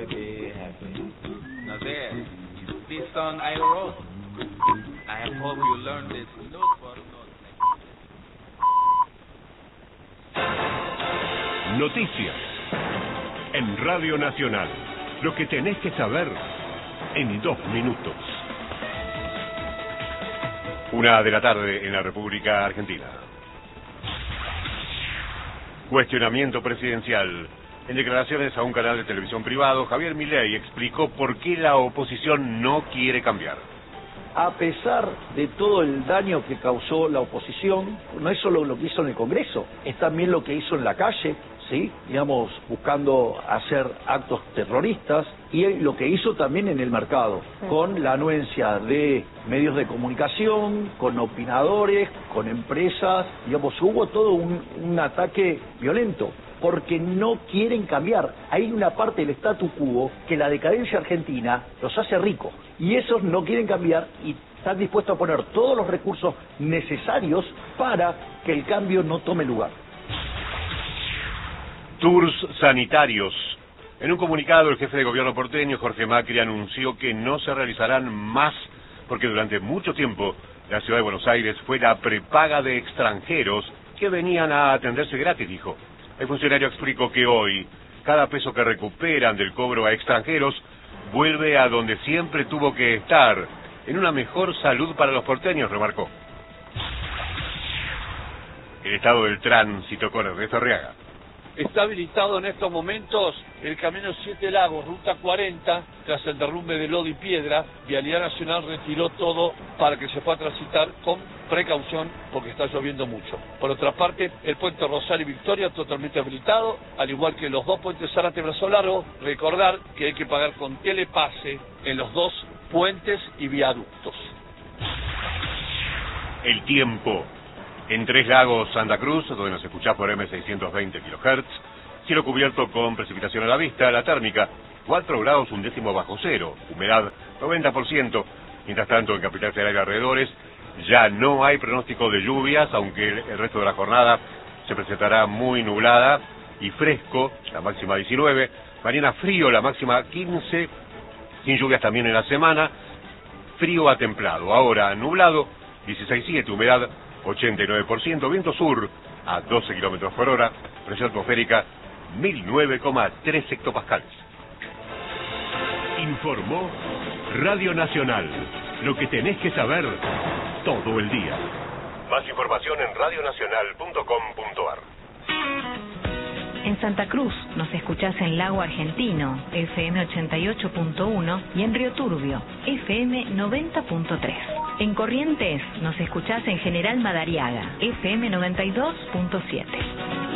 be happy. Now there is this song I wrote. I hope you learn this note for note. Noticias en Radio Nacional. Lo que tenés que saber en 2 minutos. 1 de la tarde en la República Argentina. Cuestionamiento presidencial. En declaraciones a un canal de televisión privado, Javier Milei explicó por qué la oposición no quiere cambiar. A pesar de todo el daño que causó la oposición, no es solo lo que hizo en el Congreso, es también lo que hizo en la calle, ¿sí? Digamos, buscando hacer actos terroristas, y lo que hizo también en el mercado, con la anuencia de medios de comunicación, con opinadores, con empresas, digamos, hubo todo un ataque violento, porque no quieren cambiar. Hay una parte del statu quo que la decadencia argentina los hace ricos, y esos no quieren cambiar y están dispuestos a poner todos los recursos necesarios para que el cambio no tome lugar. Tours sanitarios. En un comunicado, el jefe de gobierno porteño, Jorge Macri, anunció que no se realizarán más porque durante mucho tiempo la ciudad de Buenos Aires fue la prepaga de extranjeros que venían a atenderse gratis, dijo. El funcionario explicó que hoy cada peso que recuperan del cobro a extranjeros vuelve a donde siempre tuvo que estar, en una mejor salud para los porteños, remarcó. El estado del tránsito con Ernesto Arriaga. Está habilitado en estos momentos el camino 7 Lagos, ruta 40, tras el derrumbe de lodo y piedra. Vialidad Nacional retiró todo para que se pueda transitar con precaución porque está lloviendo mucho. Por otra parte, el puente Rosario y Victoria totalmente habilitado, al igual que los 2 puentes Zárate y Brazo Largo. Recordar que hay que pagar con telepase en los 2 puentes y viaductos. El tiempo. En Tres Lagos, Santa Cruz, donde nos escuchás por M620 kHz, cielo cubierto con precipitación a la vista, la térmica 4 grados 1 décimo bajo cero, humedad 90%. Mientras tanto, en Capital Federal y alrededores ya no hay pronóstico de lluvias, aunque el resto de la jornada se presentará muy nublada y fresco, la máxima 19, mañana frío, la máxima 15, sin lluvias también en la semana, frío a templado, ahora nublado, 16,7, humedad 89%, viento sur a 12 kilómetros por hora, presión atmosférica 1009,3 hectopascales. Informó Radio Nacional. Lo que tenés que saber todo el día. Más información en radionacional.com.ar. En Santa Cruz nos escuchás en Lago Argentino, FM 88.1, y en Río Turbio, FM 90.3. En Corrientes nos escuchás en General Madariaga, FM 92.7.